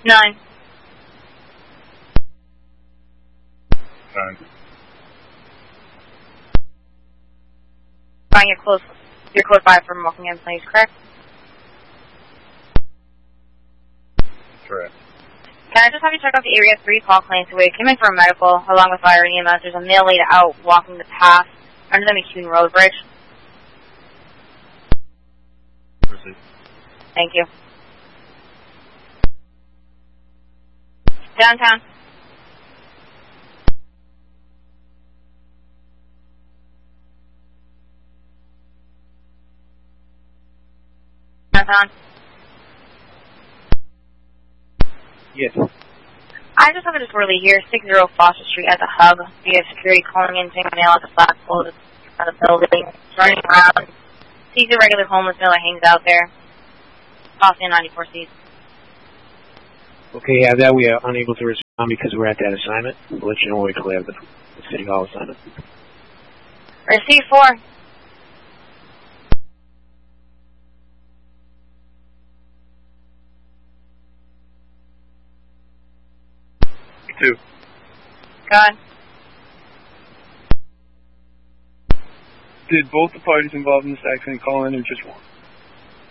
9. 9. Fine, you're close by from Rockingham Place, correct? Correct. Can I just have you check out the area 3 call claims? We came in for a medical along with fire and EMS. There's a male laid out walking the path under the McCune Road Bridge. Proceed. Thank you. Downtown. Downtown. Yes. I just have a disorderly here, 60 Foster Street at the hub. We have security calling in, saying a male at the flagpole of the building, running around. Sees a regular homeless male that hangs out there. Possibly a 94C. Okay, yeah, that we are unable to respond because we're at that assignment. We'll let you know when we clear the City Hall assignment. Receive 4. Two. Go ahead. Did both the parties involved in this accident call in or just one?